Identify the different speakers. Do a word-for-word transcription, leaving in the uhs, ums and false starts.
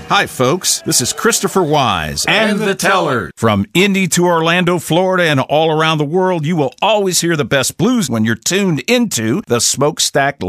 Speaker 1: Hi, folks. This is Christopher Wise
Speaker 2: and the Teller.
Speaker 1: From Indy to Orlando, Florida, and all around the world, you will always hear the best blues when you're tuned into the Smokestack